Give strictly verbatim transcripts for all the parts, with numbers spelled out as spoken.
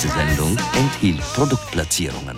Diese Sendung enthielt Produktplatzierungen.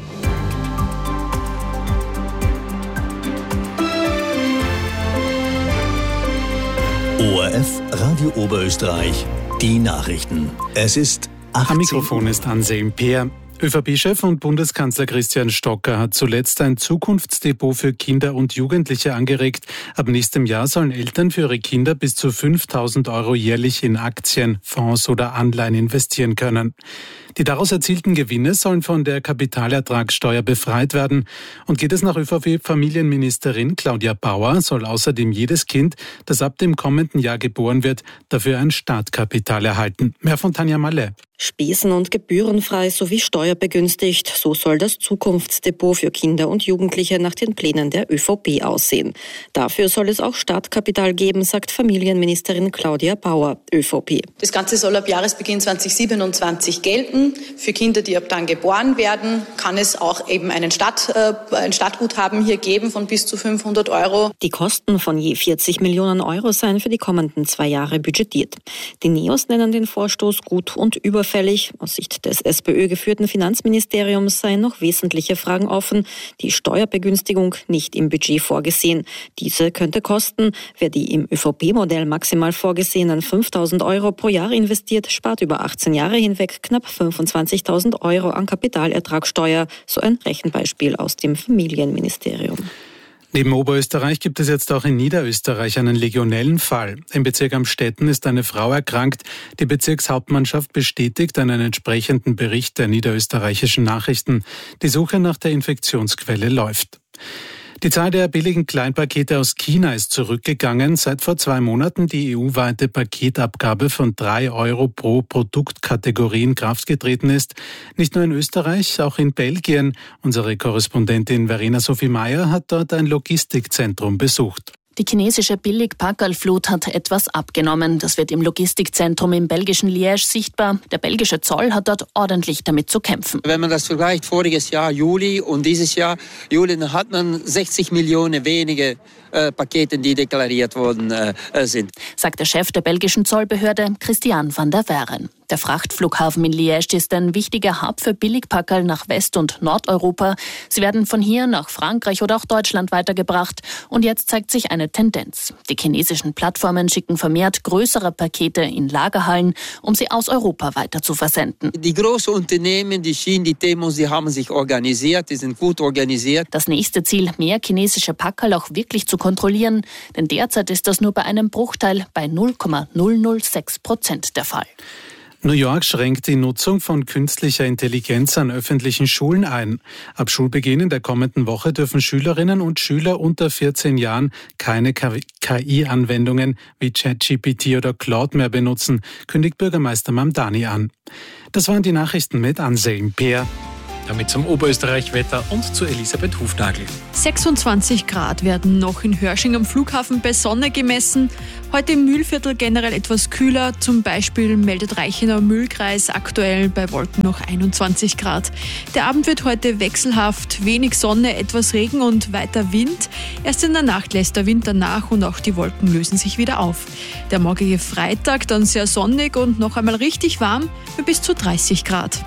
O R F Radio Oberösterreich, die Nachrichten. Es ist achtzehn Am Mikrofon ist Anselm Peer. ÖVP-Chef und Bundeskanzler Christian Stocker hat zuletzt ein Zukunftsdepot für Kinder und Jugendliche angeregt. Ab nächstem Jahr sollen Eltern für ihre Kinder bis zu fünftausend Euro jährlich in Aktien, Fonds oder Anleihen investieren können. Die daraus erzielten Gewinne sollen von der Kapitalertragssteuer befreit werden. Und geht es nach ÖVP-Familienministerin Claudia Bauer, soll außerdem jedes Kind, das ab dem kommenden Jahr geboren wird, dafür ein Startkapital erhalten. Mehr von Tanja Mallet. Spesen- und gebührenfrei sowie steuerbegünstigt. So soll das Zukunftsdepot für Kinder und Jugendliche nach den Plänen der ÖVP aussehen. Dafür soll es auch Startkapital geben, sagt Familienministerin Claudia Bauer, ÖVP. Das Ganze soll ab Jahresbeginn zweitausendsiebenundzwanzig gelten. Für Kinder, die ab dann geboren werden, kann es auch eben einen Start, äh, ein Startguthaben hier geben von bis zu fünfhundert Euro. Die Kosten von je vierzig Millionen Euro seien für die kommenden zwei Jahre budgetiert. Die Neos nennen den Vorstoß gut und überfällig. Aus Sicht des SPÖ geführten Finanzministeriums seien noch wesentliche Fragen offen. Die Steuerbegünstigung nicht im Budget vorgesehen. Diese könnte kosten. Wer die im ÖVP-Modell maximal vorgesehenen fünftausend Euro pro Jahr investiert, spart über achtzehn Jahre hinweg knapp fünfundzwanzigtausend Euro an Kapitalertragssteuer. So ein Rechenbeispiel aus dem Familienministerium. Neben Oberösterreich gibt es jetzt auch in Niederösterreich einen Legionellenfall. Im Bezirk Amstetten ist eine Frau erkrankt. Die Bezirkshauptmannschaft bestätigt einen entsprechenden Bericht der niederösterreichischen Nachrichten. Die Suche nach der Infektionsquelle läuft. Die Zahl der billigen Kleinpakete aus China ist zurückgegangen, seit vor zwei Monaten die E U-weite Paketabgabe von drei Euro pro Produktkategorie in Kraft getreten ist. Nicht nur in Österreich, auch in Belgien. Unsere Korrespondentin Verena Sophie Meyer hat dort ein Logistikzentrum besucht. Die chinesische Billig-Packerlflut hat etwas abgenommen. Das wird im Logistikzentrum im belgischen Liège sichtbar. Der belgische Zoll hat dort ordentlich damit zu kämpfen. Wenn man das vergleicht, voriges Jahr Juli und dieses Jahr Juli, dann hat man sechzig Millionen wenige äh, Pakete, die deklariert worden äh, sind. Sagt der Chef der belgischen Zollbehörde, Christian van der Weeren. Der Frachtflughafen in Liège ist ein wichtiger Hub für Billigpackerl nach West- und Nordeuropa. Sie werden von hier nach Frankreich oder auch Deutschland weitergebracht. Und jetzt zeigt sich eine Tendenz. Die chinesischen Plattformen schicken vermehrt größere Pakete in Lagerhallen, um sie aus Europa weiter zu versenden. Die großen Unternehmen, die Schienen, die Demos, die haben sich organisiert, die sind gut organisiert. Das nächste Ziel, mehr chinesische Packerl auch wirklich zu kontrollieren. Denn derzeit ist das nur bei einem Bruchteil bei null Komma null null sechs Prozent der Fall. New York schränkt die Nutzung von künstlicher Intelligenz an öffentlichen Schulen ein. Ab Schulbeginn in der kommenden Woche dürfen Schülerinnen und Schüler unter vierzehn Jahren keine K I-Anwendungen wie ChatGPT oder Claude mehr benutzen, kündigt Bürgermeister Mamdani an. Das waren die Nachrichten mit Anselm Peer. Damit zum Oberösterreich-Wetter und zu Elisabeth Hufnagel. sechsundzwanzig Grad werden noch in Hörsching am Flughafen bei Sonne gemessen. Heute im Mühlviertel generell etwas kühler. Zum Beispiel meldet Reichenau Mühlkreis aktuell bei Wolken noch einundzwanzig Grad. Der Abend wird heute wechselhaft. Wenig Sonne, etwas Regen und weiter Wind. Erst in der Nacht lässt der Wind nach und auch die Wolken lösen sich wieder auf. Der morgige Freitag dann sehr sonnig und noch einmal richtig warm mit bis zu dreißig Grad.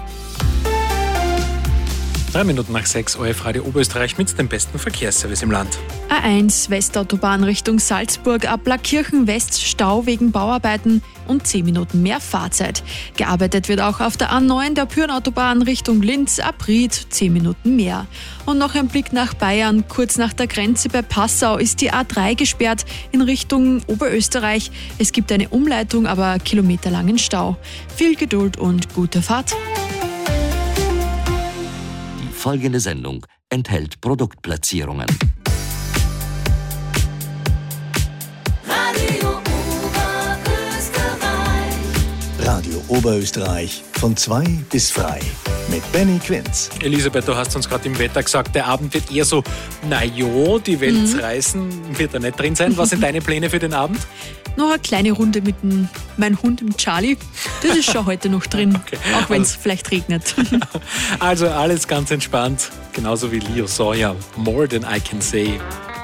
Drei Minuten nach sechs, O R F Radio Oberösterreich mit dem besten Verkehrsservice im Land. A eins Westautobahn Richtung Salzburg, ab Lackirchen West Stau wegen Bauarbeiten und zehn Minuten mehr Fahrzeit. Gearbeitet wird auch auf der A neun der Pyrnautobahn Richtung Linz, ab Ried zehn Minuten mehr. Und noch ein Blick nach Bayern. Kurz nach der Grenze bei Passau ist die A drei gesperrt in Richtung Oberösterreich. Es gibt eine Umleitung, aber kilometerlangen Stau. Viel Geduld und gute Fahrt. Folgende Sendung enthält Produktplatzierungen. Radio Oberösterreich. Radio Oberösterreich von zwei bis frei mit Benny Quinz. Elisabeth, du hast uns gerade im Wetter gesagt, der Abend wird eher so, na jo, die Welt mhm. reißen wird da nicht drin sein. Was sind deine Pläne für den Abend? Noch eine kleine Runde mit dem, meinem Hund, dem Charlie. Das ist schon heute noch drin, okay. Auch wenn es also, vielleicht regnet. Also alles ganz entspannt, genauso wie Leo Sawyer, More Than I Can Say.